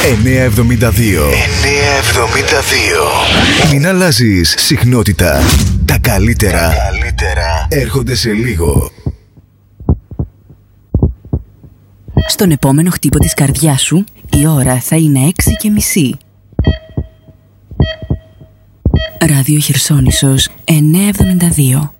972. Μην αλλάζεις συχνότητα. Τα καλύτερα έρχονται σε λίγο. Στον επόμενο χτύπο της καρδιάς σου η ώρα θα είναι 6:30. Ράδιο Χερσόνησος 972.